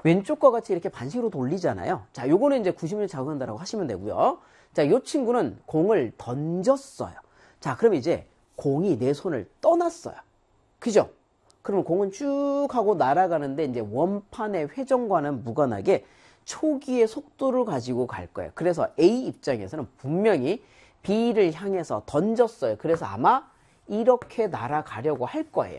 왼쪽과 같이 이렇게 반시로 돌리잖아요. 자, 요거는 이제 90을 작용한다라고 하시면 되고요. 자, 요 친구는 공을 던졌어요. 자, 그럼 이제 공이 내 손을 떠났어요. 그죠? 그러면 공은 쭉 하고 날아가는데 이제 원판의 회전과는 무관하게 초기의 속도를 가지고 갈 거예요. 그래서 A 입장에서는 분명히 B를 향해서 던졌어요. 그래서 아마 이렇게 날아가려고 할 거예요.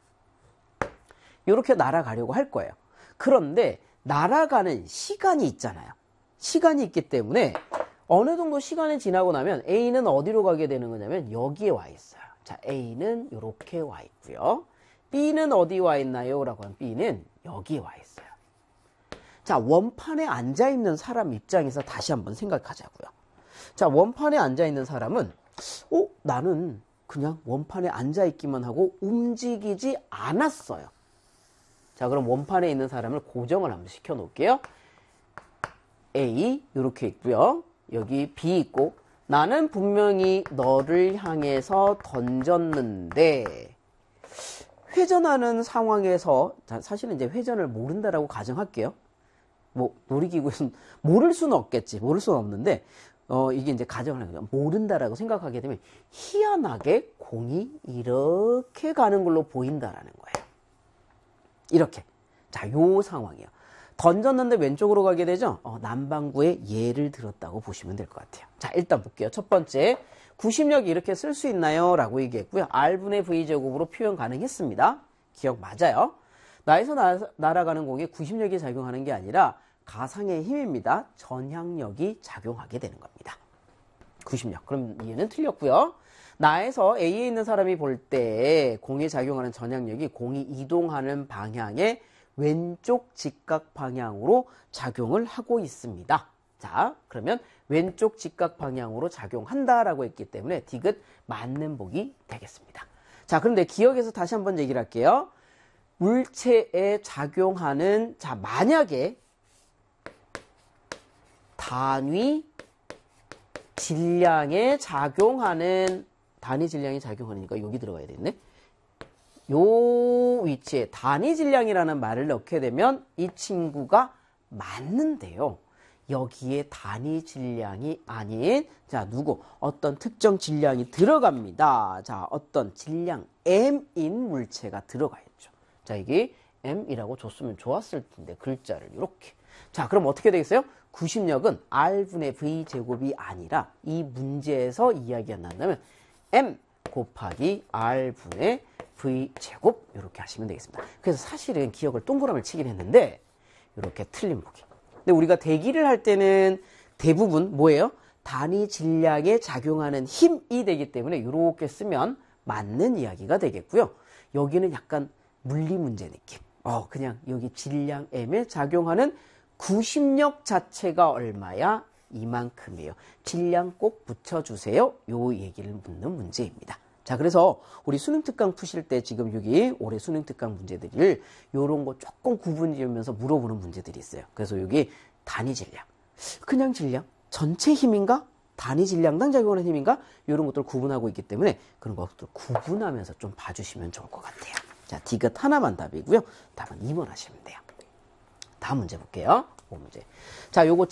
이렇게 날아가려고 할 거예요. 그런데 날아가는 시간이 있잖아요. 시간이 있기 때문에 어느 정도 시간이 지나고 나면 A는 어디로 가게 되는 거냐면 여기에 와 있어요. 자, A는 이렇게 와 있고요. B는 어디 와 있나요? 라고 하면 B는 여기에 와 있어요. 자, 원판에 앉아있는 사람 입장에서 다시 한번 생각하자고요. 자, 원판에 앉아있는 사람은 나는 그냥 원판에 앉아있기만 하고 움직이지 않았어요. 자, 그럼 원판에 있는 사람을 고정을 한번 시켜 놓을게요. A 이렇게 있고요. 여기 B 있고 나는 분명히 너를 향해서 던졌는데 회전하는 상황에서 사실은 이제 회전을 모른다라고 가정할게요. 뭐 놀이기구에서는 모를 수는 없겠지. 모를 수는 없는데 이게 이제 가정을 하는 거예요. 모른다라고 생각하게 되면 희한하게 공이 이렇게 가는 걸로 보인다라는 거예요. 이렇게. 자, 요 상황이에요. 던졌는데 왼쪽으로 가게 되죠? 남방구의 예를 들었다고 보시면 될 것 같아요. 자, 일단 볼게요. 첫 번째, 구심력 이렇게 쓸 수 있나요? 라고 얘기했고요. R분의 V제곱으로 표현 가능했습니다. 기억 맞아요. 나에서 날아가는 공에 구심력이 작용하는 게 아니라 가상의 힘입니다. 전향력이 작용하게 되는 겁니다. 구심력. 그럼 이해는 틀렸고요. 나에서 A에 있는 사람이 볼 때 공에 작용하는 전향력이 공이 이동하는 방향의 왼쪽 직각 방향으로 작용을 하고 있습니다. 자, 그러면 왼쪽 직각 방향으로 작용한다라고 했기 때문에 디귿 맞는 복이 되겠습니다. 자, 그런데 기억에서 다시 한번 얘기를 할게요. 물체에 작용하는, 자, 만약에 단위 질량에 작용하는, 단위 질량이 작용하니까 여기 들어가야 되겠네. 요 위치에 단위 질량이라는 말을 넣게 되면 이 친구가 맞는데요. 여기에 단위 질량이 아닌, 자, 어떤 특정 질량이 들어갑니다. 자, 어떤 질량 M인 물체가 들어가 있죠. 자, 이게 M이라고 줬으면 좋았을 텐데, 글자를 이렇게. 자, 그럼 어떻게 되겠어요? 구심력은 R분의 V제곱이 아니라 이 문제에서 이야기가 난다면 M 곱하기 R분의 V제곱 이렇게 하시면 되겠습니다. 그래서 사실은 기억을 동그라미를 치긴 했는데 이렇게 틀린 보기. 근데 우리가 대기를 할 때는 대부분 뭐예요? 단위 질량에 작용하는 힘이 되기 때문에 이렇게 쓰면 맞는 이야기가 되겠고요. 여기는 약간 물리 문제 느낌. 그냥 여기 질량 M에 작용하는 구심력 자체가 얼마야? 이만큼이에요. 질량 꼭 붙여주세요. 요 얘기를 묻는 문제입니다. 자, 그래서 우리 수능특강 푸실 때 지금 여기 올해 수능특강 문제들을 요런 거 조금 구분 지으면서 물어보는 문제들이 있어요. 그래서 여기 단위 질량, 그냥 질량, 전체 힘인가? 단위 질량당 작용하는 힘인가? 이런 것들을 구분하고 있기 때문에 그런 것들 구분하면서 좀 봐주시면 좋을 것 같아요. 자, 디귿 하나만 답이고요. 답은 2번 하시면 돼요. 다음 문제 볼게요. 5문제. 자, 요거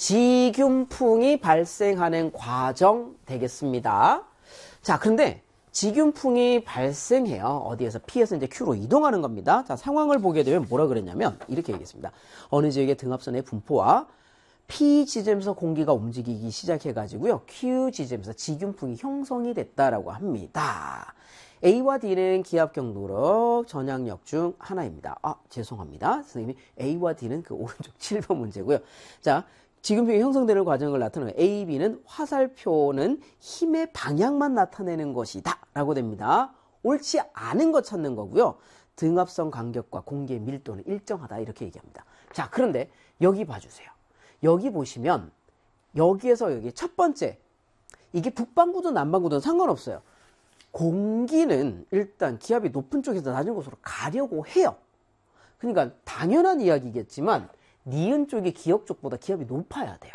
지균풍이 발생하는 과정 되겠습니다. 자, 그런데 지균풍이 발생해요. 어디에서 P에서 이제 Q로 이동하는 겁니다. 자, 상황을 보게 되면 뭐라 그랬냐면 이렇게 얘기했습니다. 어느 지역의 등압선의 분포와 P 지점에서 공기가 움직이기 시작해가지고요. Q 지점에서 지균풍이 형성이 됐다라고 합니다. A와 D는 기압 경도력, 전향력 중 하나입니다. 죄송합니다. 선생님이 A와 D는 그 오른쪽 7번 문제고요. 자, 지균풍이 형성되는 과정을 나타내는 A, B는 화살표는 힘의 방향만 나타내는 것이다 라고 됩니다. 옳지 않은 것 찾는 거고요. 등압선 간격과 공기의 밀도는 일정하다 이렇게 얘기합니다. 자, 그런데 여기 봐주세요. 여기 보시면 여기에서 여기 첫 번째, 이게 북반구든 남반구든 상관없어요. 공기는 일단 기압이 높은 쪽에서 낮은 곳으로 가려고 해요. 그러니까 당연한 이야기겠지만 니은 쪽이 기역 쪽보다 기압이 높아야 돼요.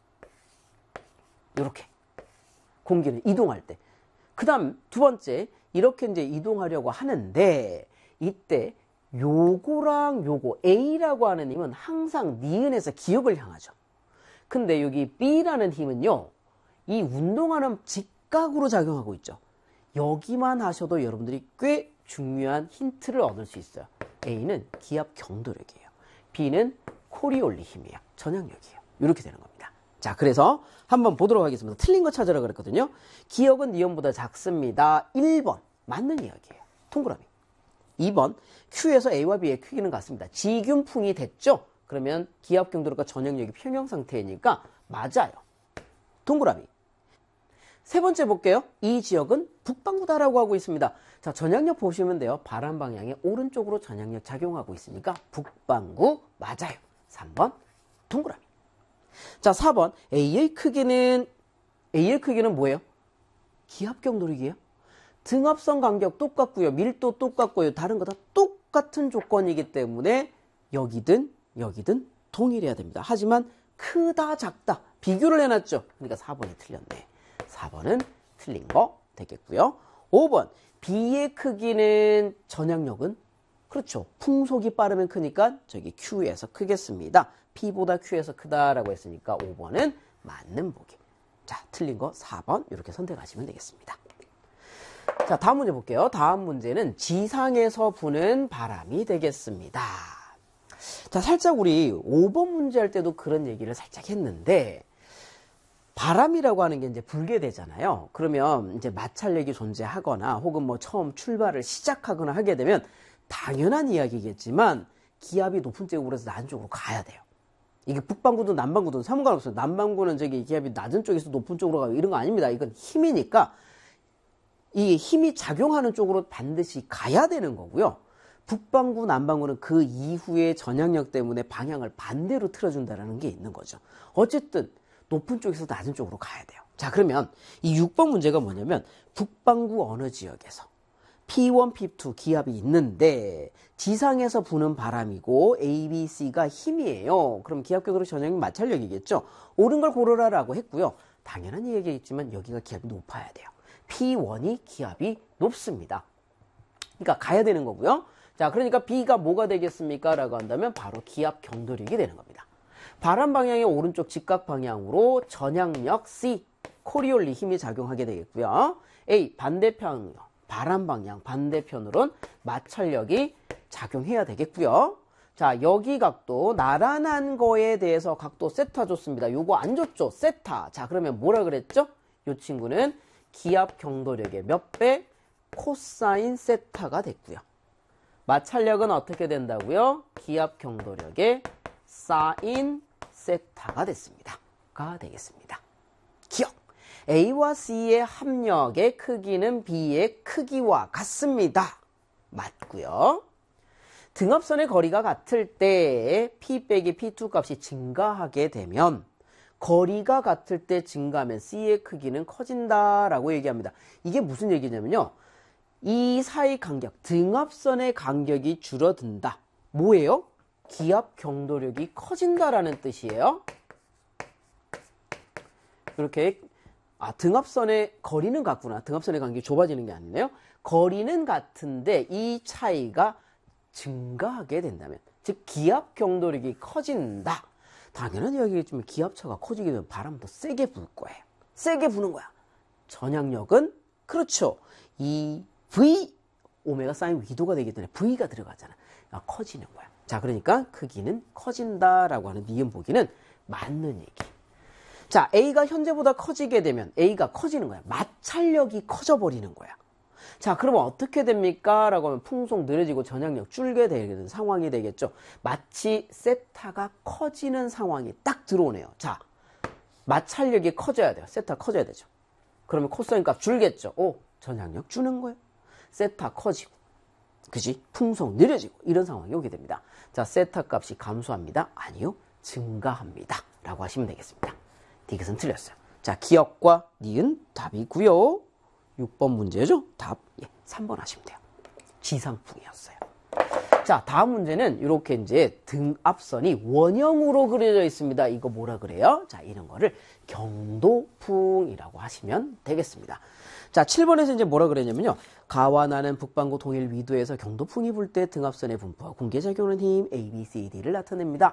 이렇게 공기는 이동할 때. 그 다음 두 번째, 이렇게 이제 이동하려고 하는데 이때 요거랑 요거 A라고 하는 힘은 항상 니은에서 기역을 향하죠. 근데 여기 B라는 힘은요, 이 운동하는 직각으로 작용하고 있죠. 여기만 하셔도 여러분들이 꽤 중요한 힌트를 얻을 수 있어요. A는 기압 경도력이에요. B는 코리올리 힘이에요. 전향력이에요. 이렇게 되는 겁니다. 자, 그래서 한번 보도록 하겠습니다. 틀린 거 찾으라 그랬거든요. 기역은 니은보다 작습니다. 1번 맞는 이야기예요. 동그라미. 2번 Q에서 A와 B의 크기는 같습니다. 지균풍이 됐죠? 그러면 기압 경도력과 전향력이 평형 상태이니까 맞아요. 동그라미. 세 번째 볼게요. 이 지역은 북반구다라고 하고 있습니다. 자, 전향력 보시면 돼요. 바람 방향의 오른쪽으로 전향력 작용하고 있으니까 북반구 맞아요. 3번 동그라미. 자, 4번 A의 크기는 뭐예요? 기압 경도력이에요. 등압선 간격 똑같고요. 밀도 똑같고요. 다른 거 다 똑같은 조건이기 때문에 여기든 동일해야 됩니다. 하지만 크다 작다 비교를 해놨죠. 그러니까 4번이 틀렸네. 4번은 틀린 거 되겠고요. 5번 B의 크기는 전향력은 그렇죠. 풍속이 빠르면 크니까 저기 Q에서 크겠습니다. P보다 Q에서 크다라고 했으니까 5번은 맞는 보기. 자, 틀린 거 4번 이렇게 선택하시면 되겠습니다. 자, 다음 문제 볼게요. 다음 문제는 지상에서 부는 바람이 되겠습니다. 자, 살짝 우리 5번 문제 할 때도 그런 얘기를 살짝 했는데, 바람이라고 하는 게 이제 불게 되잖아요. 그러면 이제 마찰력이 존재하거나 혹은 뭐 처음 출발을 시작하거나 하게 되면 당연한 이야기겠지만 기압이 높은 쪽으로 해서 낮은 쪽으로 가야 돼요. 이게 북반구든 남반구든 상관없어요. 남반구는 저기 기압이 낮은 쪽에서 높은 쪽으로 가고 이런 거 아닙니다. 이건 힘이니까 이 힘이 작용하는 쪽으로 반드시 가야 되는 거고요. 북반구, 남반구는 그 이후에 전향력 때문에 방향을 반대로 틀어준다는 게 있는 거죠. 어쨌든 높은 쪽에서 낮은 쪽으로 가야 돼요. 자, 그러면 이 6번 문제가 뭐냐면 북반구 어느 지역에서 P1, P2 기압이 있는데 지상에서 부는 바람이고 A, B, C가 힘이에요. 그럼 기압 경도력 전향력 마찰력이겠죠. 옳은 걸 고르라라고 했고요. 당연한 얘기겠지만 여기가 기압이 높아야 돼요. P1이 기압이 높습니다. 그러니까 가야 되는 거고요. 자, 그러니까 B가 뭐가 되겠습니까? 라고 한다면 바로 기압 경도력이 되는 겁니다. 바람 방향의 오른쪽 직각 방향으로 전향력 C, 코리올리 힘이 작용하게 되겠고요. A, 반대편, 바람 방향 반대편으로는 마찰력이 작용해야 되겠고요. 자, 여기 각도 나란한 거에 대해서 각도 세타 줬습니다. 요거 안 줬죠? 세타. 자, 그러면 뭐라 그랬죠? 요 친구는 기압 경도력의 몇 배? 코사인 세타가 됐고요. 마찰력은 어떻게 된다고요? 기압 경도력의 사인 세타가 됐습니다. 가 되겠습니다. 기억. A와 C의 합력의 크기는 B의 크기와 같습니다. 맞고요. 등압선의 거리가 같을 때 P 빼기 P2 값이 증가하게 되면 거리가 같을 때 증가하면 C의 크기는 커진다라고 얘기합니다. 이게 무슨 얘기냐면요. 이 사이 간격, 등압선의 간격이 줄어든다. 뭐예요? 기압 경도력이 커진다라는 뜻이에요. 이렇게 등압선의 거리는 같구나. 등압선의 간격이 좁아지는 게 아니네요. 거리는 같은데 이 차이가 증가하게 된다면, 즉 기압 경도력이 커진다. 당연한 이야기겠지만 기압차가 커지게 되면 바람은 더 세게 불 거예요. 세게 부는 거야. 전향력은 그렇죠. 이 V 오메가 사인 위도가 되기 때문에 V가 들어가잖아. 커지는 거야. 자, 그러니까 크기는 커진다라고 하는 니은 보기는 맞는 얘기. 자, A가 현재보다 커지게 되면 A가 커지는 거야. 마찰력이 커져버리는 거야. 자, 그러면 어떻게 됩니까? 라고 하면 풍속 느려지고 전향력 줄게 되는 상황이 되겠죠. 마치 세타가 커지는 상황이 딱 들어오네요. 자, 마찰력이 커져야 돼요. 세타 커져야 되죠. 그러면 코사인 값 줄겠죠. 오, 전향력 주는 거예요. 세타 커지고, 그지? 풍속 느려지고 이런 상황이 오게 됩니다. 자, 세타 값이 감소합니다. 아니요, 증가합니다. 라고 하시면 되겠습니다. 디귿은 틀렸어요. 자, 기역과 니은 답이고요. 6번 문제죠? 답 3번 하시면 돼요. 지상풍이었어요. 자, 다음 문제는 이렇게 이제 등압선이 원형으로 그려져 있습니다. 이거 뭐라 그래요? 자, 이런 거를 경도풍이라고 하시면 되겠습니다. 자, 7번에서 이제 뭐라 그랬냐면요. 가와 나는 북반구 동일 위도에서 경도풍이 불 때 등압선의 분포와 공기작용하는 힘 A, B, C, D를 나타냅니다.